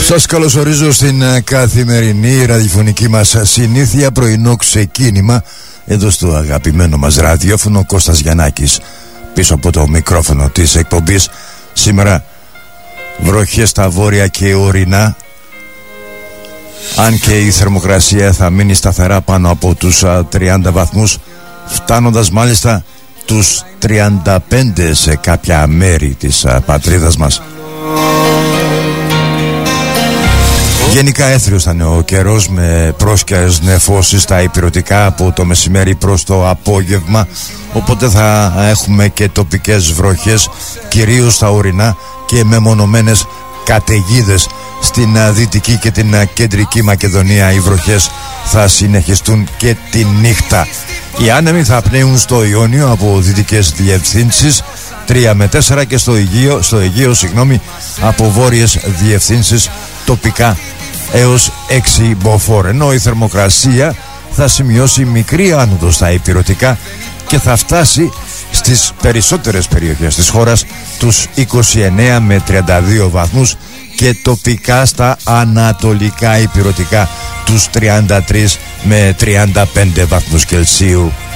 Σας καλωσορίζω στην καθημερινή ραδιοφωνική μας συνήθεια, πρωινό ξεκίνημα εδώ στο αγαπημένο μας ραδιόφωνο. Κώστας Γιαννάκης πίσω από το μικρόφωνο της εκπομπής. Σήμερα βροχές στα βόρεια και ορεινά, αν και η θερμοκρασία θα μείνει σταθερά πάνω από τους 30 βαθμούς, φτάνοντας μάλιστα τους 35 σε κάποια μέρη της πατρίδας μας. Γενικά έθριος θα είναι ο καιρός, με πρόσκαιρες νεφώσεις στα ηπειρωτικά από το μεσημέρι προς το απόγευμα, οπότε θα έχουμε και τοπικές βροχές, κυρίως στα ορεινά, και μεμονωμένες καταιγίδες στην Δυτική και την Κεντρική Μακεδονία. Οι βροχές θα συνεχιστούν και τη νύχτα. Οι άνεμοι θα πνέουν στο Ιόνιο από δυτικές διευθύνσεις 3 με 4 και στο Αιγαίο από βόρειες διευθύνσεις τοπικά έως 6 μποφόρ, ενώ η θερμοκρασία θα σημειώσει μικρή άνοδο στα ηπειρωτικά και θα φτάσει στις περισσότερες περιοχές της χώρας τους 29 με 32 βαθμούς και τοπικά στα ανατολικά ηπειρωτικά τους 33 με 35 βαθμούς Κελσίου.